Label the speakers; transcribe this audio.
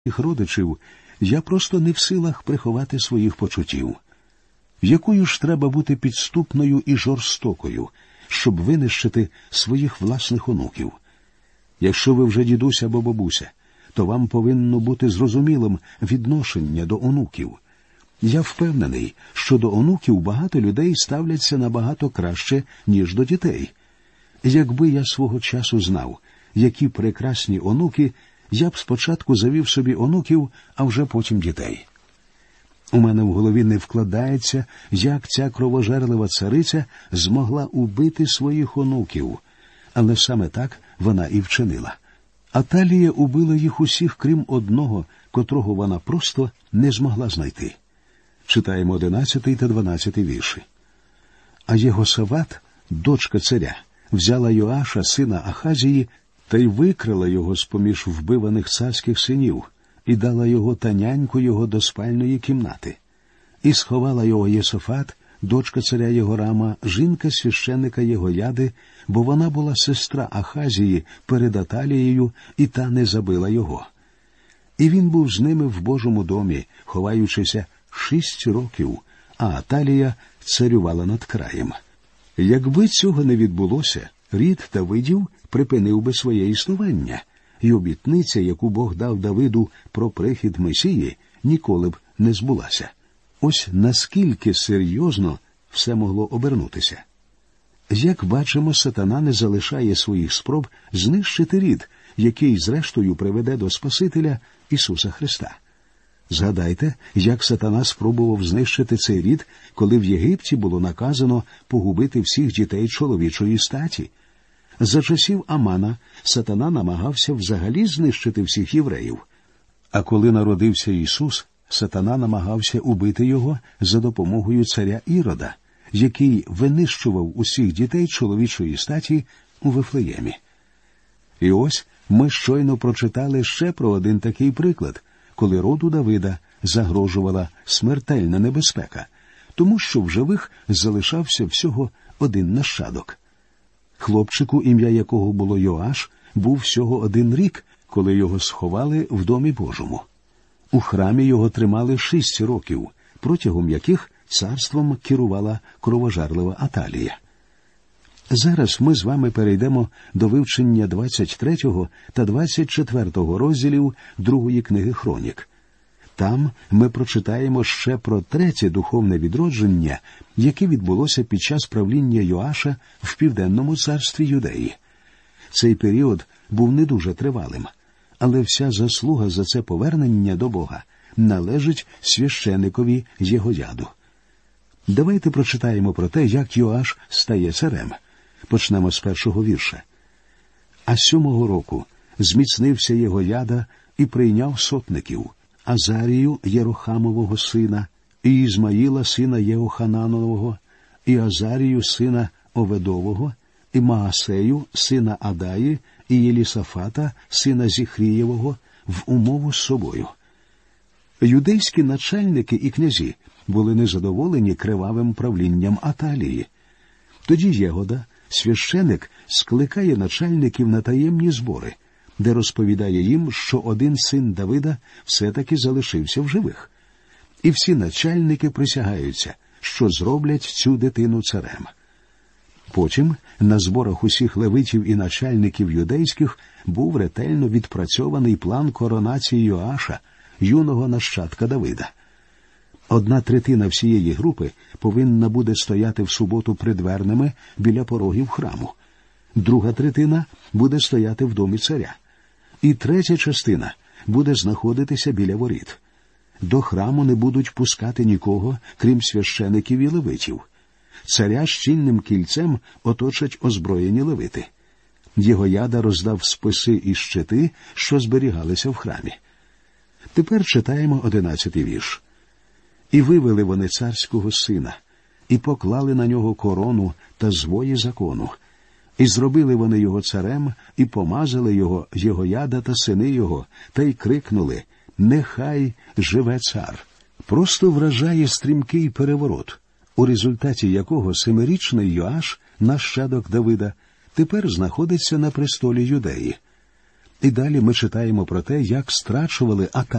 Speaker 1: своїх родичів, я просто не в силах приховати своїх почуттів. Якою ж треба бути підступною і жорстокою, щоб винищити своїх власних онуків? Якщо ви вже дідусь або бабуся, то вам повинно бути зрозумілим відношення до онуків. Я впевнений, що до онуків багато людей ставляться набагато краще, ніж до дітей. Якби я свого часу знав, які прекрасні онуки, я б спочатку завів собі онуків, а вже потім дітей. У мене в голові не вкладається, як ця кровожерлива цариця змогла убити своїх онуків. Але саме так вона і вчинила. Аталія убила їх усіх, крім одного, котрого вона просто не змогла знайти. Читаємо 11 та 12 вірші. А Єгосават, дочка царя, взяла Йоаша, сина Ахазії, та й викрила його з-поміж вбиваних царських синів, і дала його та няньку його до спальної кімнати. І сховала його Єсофат, дочка царя Єгорама, жінка священника Єгояди, бо вона була сестра Ахазії перед Аталією, і та не забила його. І він був з ними в Божому домі, ховаючися 6 років, а Аталія царювала над краєм. Якби цього не відбулося, рід Давидів припинив би своє існування, і обітниця, яку Бог дав Давиду про прихід Месії, ніколи б не збулася. Ось наскільки серйозно все могло обернутися. Як бачимо, сатана не залишає своїх спроб знищити рід, який зрештою приведе до Спасителя Ісуса Христа. Згадайте, як сатана спробував знищити цей рід, коли в Єгипті було наказано погубити всіх дітей чоловічої статі. За часів Амана сатана намагався взагалі знищити всіх євреїв. А коли народився Ісус, сатана намагався убити його за допомогою царя Ірода, який винищував усіх дітей чоловічої статі у Вифлеємі. І ось ми щойно прочитали ще про один такий приклад, коли роду Давида загрожувала смертельна небезпека, тому що в живих залишався всього один нащадок. Хлопчику, ім'я якого було Йоаш, був всього 1 рік, коли його сховали в домі Божому. У храмі його тримали 6 років, протягом яких царством керувала кровожарлива Аталія. Зараз ми з вами перейдемо до вивчення 23 та 24 розділів 2 книги Хронік. Там ми прочитаємо ще про 3-те духовне відродження, яке відбулося під час правління Йоаша в Південному царстві Юдеї. Цей період був не дуже тривалим, але вся заслуга за це повернення до Бога належить священикові Єгояду. Давайте прочитаємо про те, як Йоаш стає царем. Почнемо з 1-го вірша. «А 7-го року зміцнився Єгояда і прийняв сотників, Азарію, Єрохамового сина, і Ізмаїла, сина Єохананового, і Азарію, сина Оведового, і Маасею, сина Адаї, і Єлісафата, сина Зіхрієвого, в умову з собою». Юдейські начальники і князі були незадоволені кривавим правлінням Аталії. Тоді Єгода, священик, скликає начальників на таємні збори, де розповідає їм, що один син Давида все-таки залишився в живих. І всі начальники присягаються, що зроблять цю дитину царем. Потім на зборах усіх левитів і начальників юдейських був ретельно відпрацьований план коронації Йоаша, юного нащадка Давида. 1/3 всієї групи повинна буде стояти в суботу при дверними біля порогів храму. 2/3 буде стояти в домі царя. І 1/3 частина буде знаходитися біля воріт. До храму не будуть пускати нікого, крім священиків і левитів. Царя щільним кільцем оточать озброєні левити. Єгояда роздав списи і щити, що зберігалися в храмі. Тепер читаємо 11-й вірш. «І вивели вони царського сина, і поклали на нього корону та звої закону. І зробили вони його царем, і помазали його Єгояда та сини його, та й крикнули: «Нехай живе цар!» Просто вражає стрімкий переворот, у результаті якого 7-річний Йоаш, нащадок Давида, тепер знаходиться на престолі Юдеї. І далі ми читаємо про те, як страчували